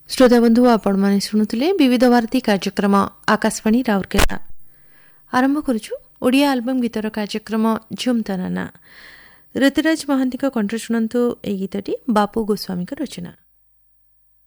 श्रोता बंधु आपण माने शुणुथिले विविध भारती कार्यक्रम आकाशवाणी राउरकेला आरंभ करूछु ओडिया एल्बम गीतर कार्यक्रम झुमतनाना ऋतुराज महांती कंठ शुणंतु ए गीतटी बापू गोस्वामी रचना।